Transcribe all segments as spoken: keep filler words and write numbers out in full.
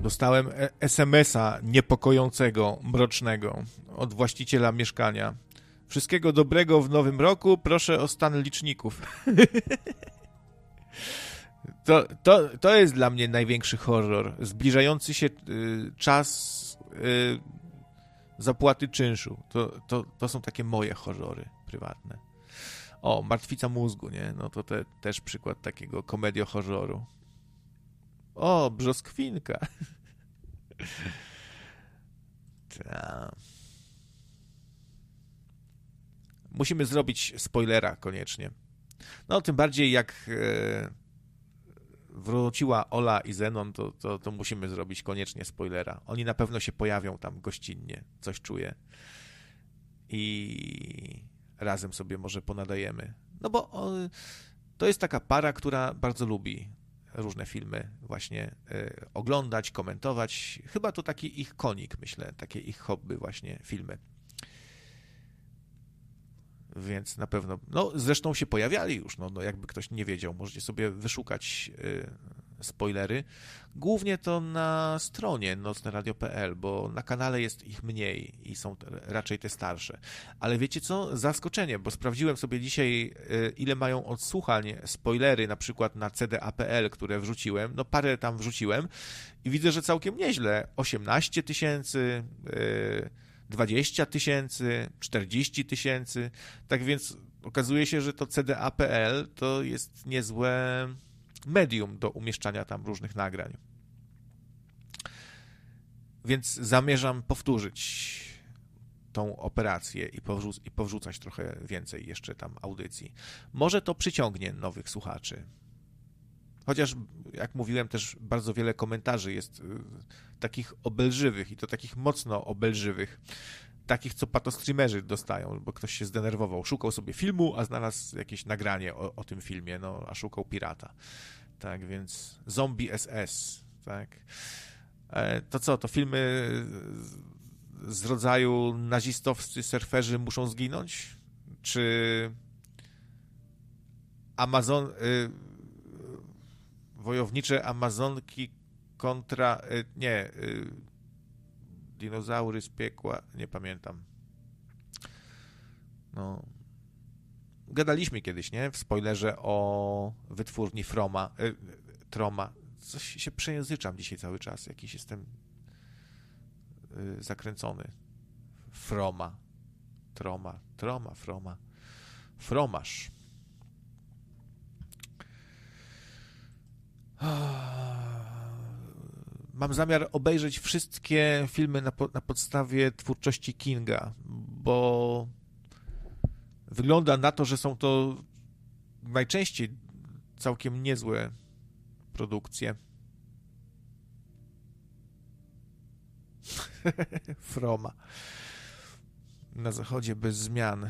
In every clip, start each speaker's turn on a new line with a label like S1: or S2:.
S1: Dostałem es em es a niepokojącego, mrocznego od właściciela mieszkania. Wszystkiego dobrego w nowym roku, proszę o stan liczników. To, to, to jest dla mnie największy horror. Zbliżający się y, czas y, zapłaty czynszu. To, to, to są takie moje horrory prywatne. O, Martwica mózgu, nie? No to te, też przykład takiego komedio-horroru. O, Brzoskwinka. Ta. Musimy zrobić spoilera koniecznie. No, tym bardziej jak e, wróciła Ola i Zenon, to, to, to musimy zrobić koniecznie spoilera. Oni na pewno się pojawią tam gościnnie, coś czuję. I razem sobie może ponadajemy. No bo o, to jest taka para, która bardzo lubi różne filmy właśnie y, oglądać, komentować. Chyba to taki ich konik, myślę, takie ich hobby właśnie, filmy. Więc na pewno, no zresztą się pojawiali już, no, no jakby ktoś nie wiedział, możecie sobie wyszukać y, spoilery. Głównie to na stronie nocneradio kropka pe el, bo na kanale jest ich mniej i są te, raczej te starsze. Ale wiecie co? Zaskoczenie, bo sprawdziłem sobie dzisiaj, y, ile mają odsłuchań spoilery, na przykład na ce de a kropka pe el, które wrzuciłem. No parę tam wrzuciłem i widzę, że całkiem nieźle. osiemnaście tysięcy, y, dwadzieścia tysięcy, czterdzieści tysięcy. Tak więc okazuje się, że to ce de a kropka pe el to jest niezłe medium do umieszczania tam różnych nagrań. Więc zamierzam powtórzyć tą operację i, powrzu- i powrzucać trochę więcej jeszcze tam audycji. Może to przyciągnie nowych słuchaczy. Chociaż, jak mówiłem, też bardzo wiele komentarzy jest y, takich obelżywych i to takich mocno obelżywych. Takich, co patostreamerzy dostają, bo ktoś się zdenerwował. Szukał sobie filmu, a znalazł jakieś nagranie o, o tym filmie, no, a szukał pirata. Tak, więc Zombie es es, tak. E, to co, to filmy z rodzaju nazistowscy surferzy muszą zginąć? Czy Amazon... Y, wojownicze Amazonki kontra... Y, nie... Y, dinozaury z piekła, nie pamiętam. No. Gadaliśmy kiedyś, nie? W spoilerze o wytwórni Froma, y, Troma. Coś się przejęzyczam dzisiaj cały czas. Jakiś jestem y, zakręcony. Froma. Troma. Troma, Froma. Fromasz. Mam zamiar obejrzeć wszystkie filmy na, po, na podstawie twórczości Kinga, bo wygląda na to, że są to najczęściej całkiem niezłe produkcje. Froma. Na zachodzie bez zmian.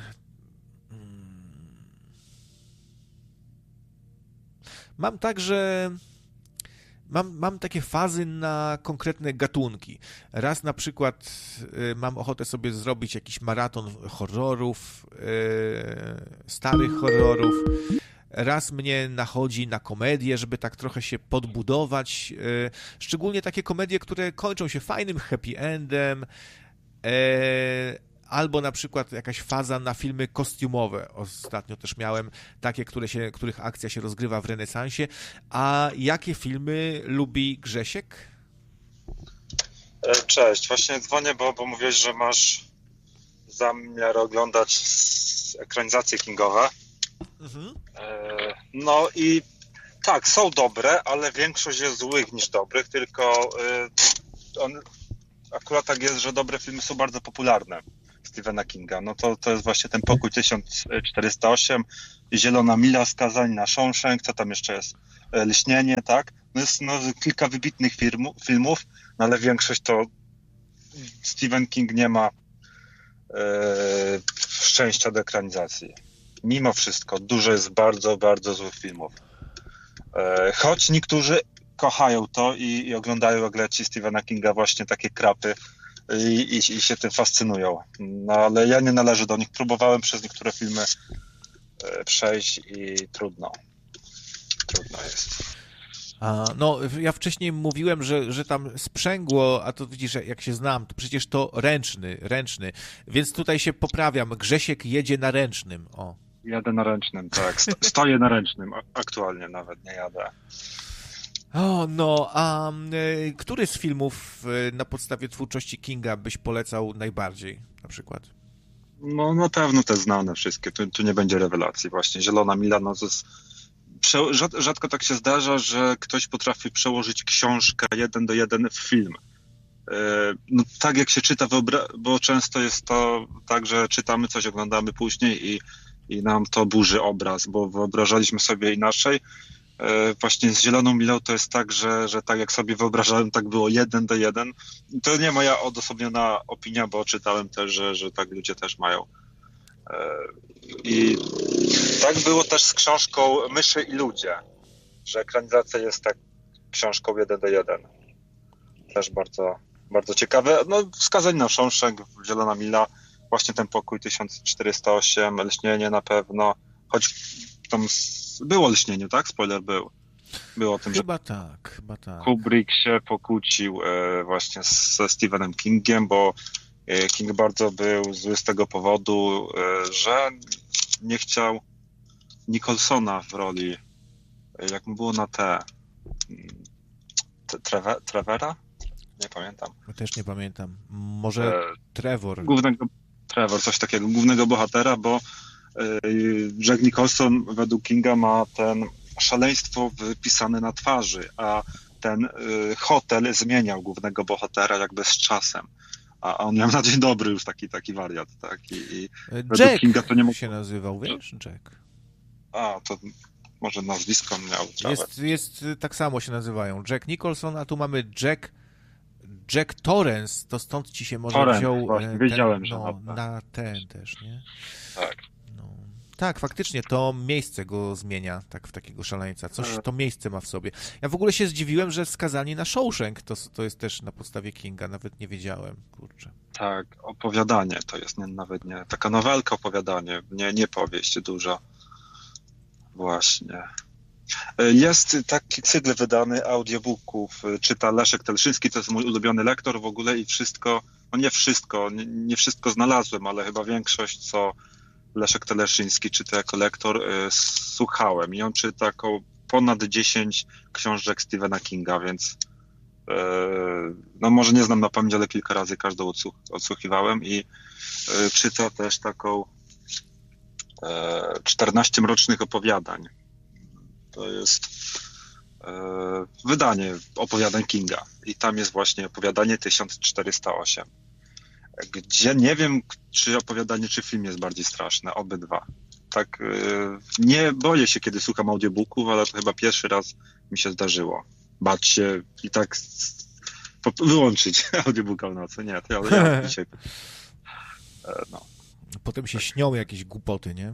S1: Mam także... Mam, mam takie fazy na konkretne gatunki. Raz na przykład y, mam ochotę sobie zrobić jakiś maraton horrorów, y, starych horrorów. Raz mnie nachodzi na komedię, żeby tak trochę się podbudować. Y, szczególnie takie komedie, które kończą się fajnym happy endem. Y, Albo na przykład jakaś faza na filmy kostiumowe. Ostatnio też miałem takie, które się, których akcja się rozgrywa w renesansie. A jakie filmy lubi Grzesiek?
S2: Cześć, właśnie dzwonię, bo, bo mówiłeś, że masz zamiar oglądać ekranizacje kingowe. Mhm. No i tak, są dobre, ale większość jest złych niż dobrych, tylko on, akurat tak jest, że dobre filmy są bardzo popularne. Stephena Kinga. No to, to jest właśnie ten Pokój tysiąc czterysta osiem, Zielona mila, Skazani na Shawshank, co tam jeszcze jest? Lśnienie, tak? No jest no, kilka wybitnych filmu, filmów, no ale większość to Stephen King nie ma e, szczęścia do ekranizacji. Mimo wszystko, dużo jest bardzo, bardzo złych filmów. E, choć niektórzy kochają to i, i oglądają jak leci Stephena Kinga właśnie takie krapy, I, i, i się tym fascynują. No ale ja nie należę do nich. Próbowałem przez niektóre filmy e, przejść i trudno. Trudno jest.
S1: A, no, ja wcześniej mówiłem, że, że tam sprzęgło, a to widzisz, jak się znam, to przecież to ręczny, ręczny, więc tutaj się poprawiam. Grzesiek jedzie na ręcznym, o.
S2: Jadę na ręcznym, tak. Stoję na ręcznym, aktualnie nawet nie jadę.
S1: O, no, a y, który z filmów y, na podstawie twórczości Kinga byś polecał najbardziej, na przykład?
S2: No na pewno te znane wszystkie, tu, tu nie będzie rewelacji. Właśnie Zielona Mila, no to jest... Prze... Rzadko tak się zdarza, że ktoś potrafi przełożyć książkę jeden do jeden w film. Yy, no tak jak się czyta, wyobra... bo często jest to tak, że czytamy coś, oglądamy później i, i nam to burzy obraz, bo wyobrażaliśmy sobie inaczej. Właśnie z Zieloną Milą to jest tak, że, że tak jak sobie wyobrażałem, tak było jeden do jeden. To nie moja odosobniona opinia, bo czytałem też, że, że tak ludzie też mają. I tak było też z książką Myszy i ludzie, że ekranizacja jest tak książką jeden do jeden. Też bardzo, bardzo ciekawe. No, wskazanie na Shawshank, Zielona Mila, właśnie ten pokój tysiąc czterysta osiem, Lśnienie na pewno, choć tam było lśnienie, tak? Spoiler był. Było o tym,
S1: chyba
S2: że
S1: tak, chyba tak.
S2: Kubrick się pokłócił e, właśnie ze Stephenem Kingiem, bo e, King bardzo był zły z tego powodu, e, że nie chciał Nicholsona w roli, e, jak mu było na T, Treve, Trevera? Nie pamiętam.
S1: Ja też nie pamiętam. Może e, Trevor.
S2: Głównego, Trevor, coś takiego, głównego bohatera, bo Jack Nicholson według Kinga ma ten szaleństwo wypisane na twarzy, a ten hotel zmieniał głównego bohatera jakby z czasem. A on miał na dzień dobry już taki, taki wariat. Tak? I, i
S1: Jack
S2: Kinga to nie mógł...
S1: się nazywał, wiesz? Jack.
S2: A, to może nazwisko miał.
S1: Jest, jest, tak samo się nazywają. Jack Nicholson, a tu mamy Jack Jack Torrance, to stąd ci się może
S2: Torrance,
S1: wziął
S2: właśnie,
S1: ten,
S2: wiedziałem,
S1: no,
S2: że
S1: na, na ten też, nie?
S2: Tak.
S1: Tak, faktycznie to miejsce go zmienia tak w takiego szaleńca. Coś to miejsce ma w sobie. Ja w ogóle się zdziwiłem, że Skazani na Shawshank to, to jest też na podstawie Kinga. Nawet nie wiedziałem, kurczę.
S2: Tak, opowiadanie to jest nie, nawet nie... Taka nowelka, opowiadanie, nie, nie powieść duża. Właśnie. Jest taki cykl wydany audiobooków. Czyta Leszek Telszyński, to jest mój ulubiony lektor w ogóle i wszystko, no nie wszystko, nie, nie wszystko znalazłem, ale chyba większość, co Leszek Teleszyński czyta jako lektor, y, słuchałem i on czyta około ponad dziesięć książek Stephena Kinga, więc y, no może nie znam na pamięć, ale kilka razy każdą odsłuch, odsłuchiwałem i y, czyta też taką y, czternaście mrocznych opowiadań. To jest y, wydanie opowiadań Kinga i tam jest właśnie opowiadanie tysiąc czterysta osiem. Gdzie nie wiem, czy opowiadanie, czy film jest bardziej straszne, obydwa. Tak, yy, nie boję się, kiedy słucham audiobooków, ale to chyba pierwszy raz mi się zdarzyło. Bać się i tak po, wyłączyć audiobooka w nocy. Nie, to ja, ja dzisiaj... E, no.
S1: Potem się śnią jakieś głupoty, nie?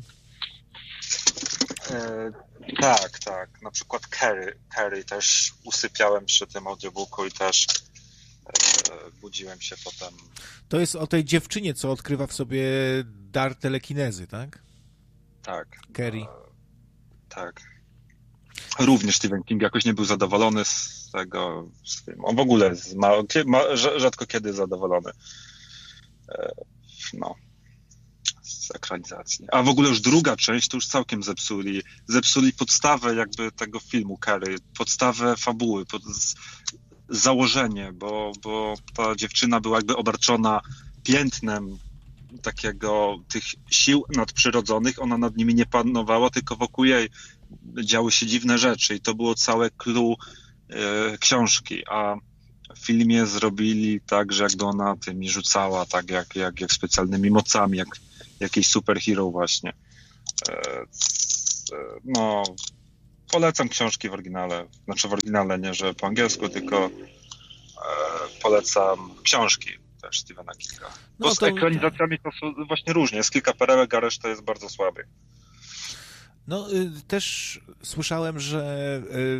S2: E, tak, tak. Na przykład Carrie, Carrie też usypiałem przy tym audiobooku i też budziłem się potem.
S1: To jest o tej dziewczynie, co odkrywa w sobie dar telekinezy, tak?
S2: Tak.
S1: Carrie.
S2: E, tak. Również Stephen King jakoś nie był zadowolony z tego z filmu. On w ogóle z ma, ma, rzadko kiedy zadowolony. E, no. Z ekranizacji. A w ogóle już druga część to już całkiem zepsuli. Zepsuli podstawę jakby tego filmu Carrie, podstawę fabuły, pod, założenie, bo, bo ta dziewczyna była jakby obarczona piętnem takiego tych sił nadprzyrodzonych, ona nad nimi nie panowała, tylko wokół jej działy się dziwne rzeczy i to było całe clue e, książki, a w filmie zrobili tak, że jakby ona tymi rzucała, tak jak, jak, jak specjalnymi mocami, jak jakiś superhero właśnie. E, e, no polecam książki w oryginale, znaczy w oryginale nie, że po angielsku, tylko e, polecam książki też Stephena Kinga. Bo
S1: no
S2: z
S1: to...
S2: ekranizacjami to są właśnie różnie, jest kilka perełek, a reszta jest bardzo słaby.
S1: No y, też słyszałem, że y,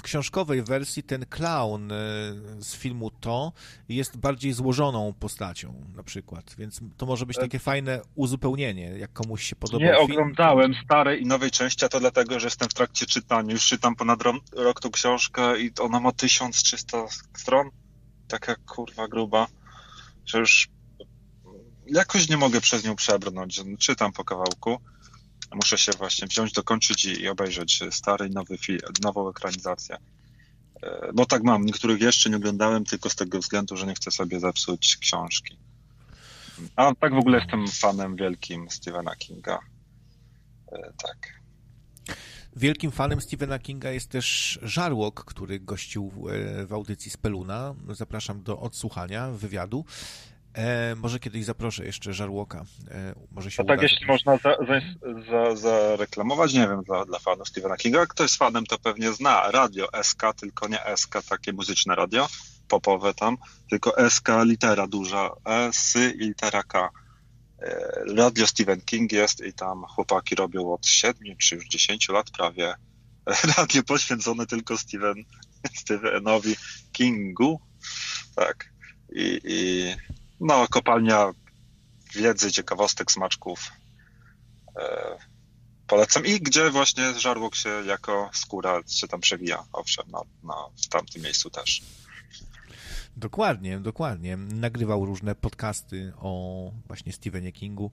S1: w książkowej wersji ten clown z filmu To jest bardziej złożoną postacią na przykład, więc to może być takie fajne uzupełnienie, jak komuś się podoba
S2: Nie
S1: film.
S2: oglądałem starej i nowej części, a to dlatego, że jestem w trakcie czytania. Już czytam ponad rok tą książkę i ona ma tysiąc trzysta stron. Taka kurwa gruba, że już jakoś nie mogę przez nią przebrnąć. Czytam po kawałku. Muszę się właśnie wziąć, dokończyć i, i obejrzeć stary, nowy film, nową ekranizację. Bo tak mam, niektórych jeszcze nie oglądałem, tylko z tego względu, że nie chcę sobie zepsuć książki. A tak w ogóle jestem fanem wielkim Stephena Kinga. Tak.
S1: Wielkim fanem Stephena Kinga jest też Żarłok, który gościł w audycji Speluna. Zapraszam do odsłuchania wywiadu. E, może kiedyś zaproszę jeszcze Żarłoka. E, może się
S2: A tak,
S1: uda,
S2: jeśli można zareklamować, za, za, za nie wiem, dla, dla fanów Stephena Kinga. Jak ktoś jest fanem, to pewnie zna radio S K, tylko nie S K, takie muzyczne radio, popowe tam, tylko S K, litera duża, S i litera K. E, radio Stephen King jest i tam chłopaki robią od siedmiu czy już dziesięciu lat prawie radio poświęcone tylko Stephen, Stephenowi Kingu. Tak. I, i no, kopalnia wiedzy, ciekawostek, smaczków e, polecam. I gdzie właśnie Żarłok się jako skóra się tam przewija, owszem, na, na, w tamtym miejscu też.
S1: Dokładnie, dokładnie. Nagrywał różne podcasty o właśnie Stephenie Kingu.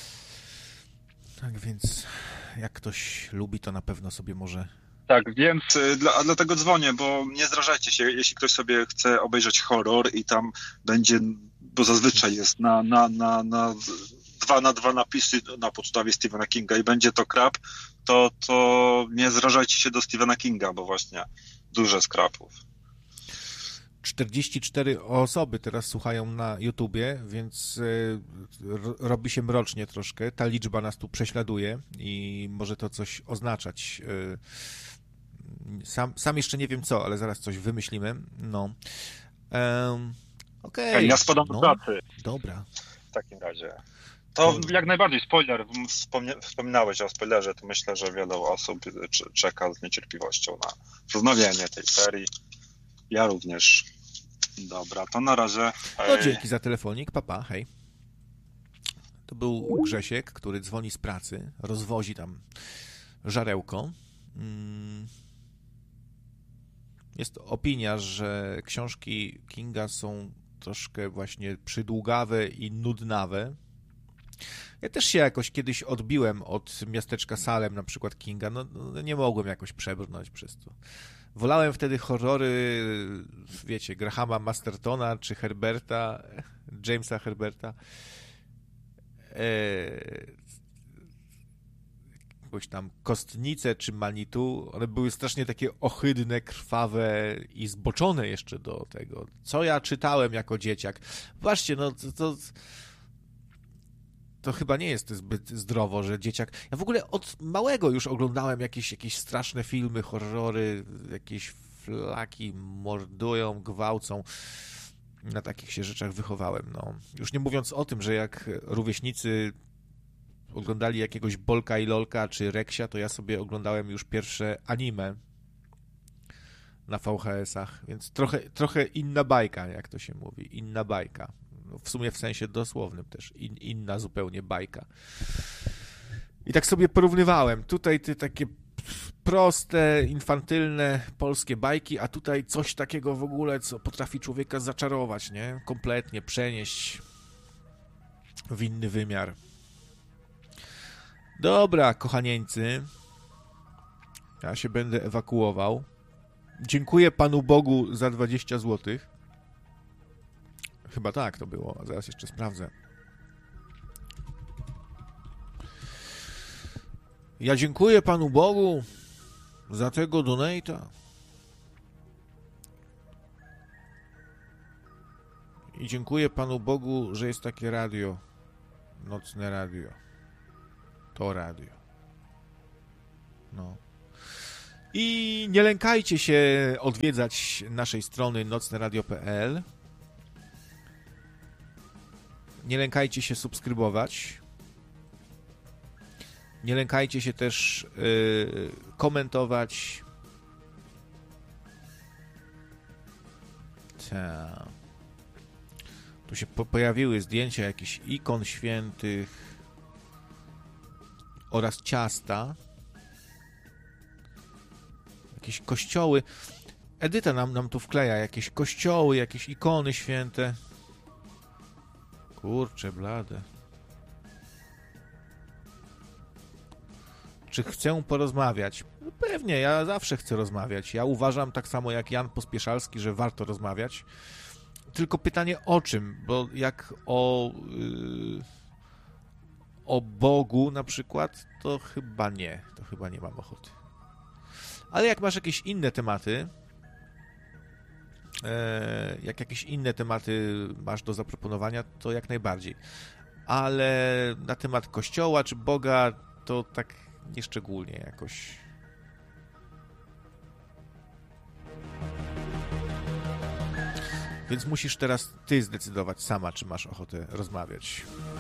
S1: Tak więc jak ktoś lubi, to na pewno sobie może...
S2: Tak, więc dla, dlatego dzwonię, bo nie zrażajcie się, jeśli ktoś sobie chce obejrzeć horror i tam będzie, bo zazwyczaj jest na, na, na, na dwa na dwa napisy na podstawie Stephena Kinga i będzie to krap, to, to nie zrażajcie się do Stephena Kinga, bo właśnie dużo skrapów.
S1: czterdzieści cztery osoby teraz słuchają na YouTubie, więc robi się mrocznie troszkę. Ta liczba nas tu prześladuje i może to coś oznaczać. Sam, sam jeszcze nie wiem co, ale zaraz coś wymyślimy. No. Um, Okej. Okay.
S2: Ja spadam do
S1: no,
S2: pracy.
S1: Dobra.
S2: W takim razie. To jak najbardziej spoiler. Wspomnie, wspominałeś o spoilerze, to myślę, że wiele osób czeka z niecierpliwością na wznowienie tej serii. Ja również. Dobra, to na razie.
S1: No dzięki za telefonik, papa, hej. To był Grzesiek, który dzwoni z pracy, rozwozi tam żarełko. Jest opinia, że książki Kinga są troszkę właśnie przydługawe i nudnawe. Ja też się jakoś kiedyś odbiłem od Miasteczka Salem, na przykład Kinga, no, no nie mogłem jakoś przebrnąć przez to. Wolałem wtedy horrory, wiecie, Grahama Mastertona czy Herberta, Jamesa Herberta. Eee, jakoś tam Kostnice czy Manitou. One były strasznie takie ohydne, krwawe i zboczone jeszcze do tego. Co ja czytałem jako dzieciak. Zobaczcie, no to, to, to chyba nie jest zbyt zdrowo, że dzieciak... Ja w ogóle od małego już oglądałem jakieś, jakieś straszne filmy, horrory, jakieś flaki mordują, gwałcą. Na takich się rzeczach wychowałem. No. Już nie mówiąc o tym, że jak rówieśnicy oglądali jakiegoś Bolka i Lolka czy Reksia, to ja sobie oglądałem już pierwsze anime na V H S-ach, więc trochę, trochę inna bajka, jak to się mówi, inna bajka. No, w sumie w sensie dosłownym też, in, inna zupełnie bajka. I tak sobie porównywałem. Tutaj te takie proste, infantylne polskie bajki, a tutaj coś takiego w ogóle, co potrafi człowieka zaczarować, nie? Kompletnie przenieść w inny wymiar. Dobra, kochanieńcy. Ja się będę ewakuował. Dziękuję Panu Bogu za dwadzieścia złotych. Chyba tak to było. Zaraz jeszcze sprawdzę. Ja dziękuję Panu Bogu za tego donate'a. I dziękuję Panu Bogu, że jest takie radio. Nocne radio. To radio. No. I nie lękajcie się odwiedzać naszej strony nocne radio kropka p l. Nie lękajcie się subskrybować. Nie lękajcie się też yy, komentować. Ta. Tu się po- pojawiły zdjęcia jakichś ikon świętych oraz ciasta. Jakieś kościoły. Edyta nam, nam tu wkleja jakieś kościoły, jakieś ikony święte. Kurczę blade. Czy chcę porozmawiać? No pewnie, ja zawsze chcę rozmawiać. Ja uważam tak samo jak Jan Pospieszalski, że warto rozmawiać. Tylko pytanie o czym? Bo jak o, yy, o Bogu na przykład, to chyba nie. To chyba nie mam ochoty. Ale jak masz jakieś inne tematy, e, jak jakieś inne tematy masz do zaproponowania, to jak najbardziej. Ale na temat Kościoła czy Boga, to tak nieszczególnie jakoś. Więc musisz teraz ty zdecydować sama, czy masz ochotę rozmawiać.